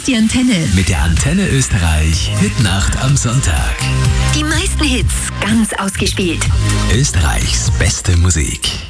ist die Antenne. Mit der Antenne Österreich Hitnacht am Sonntag. Die meisten Hits ganz ausgespielt. Österreichs beste Musik.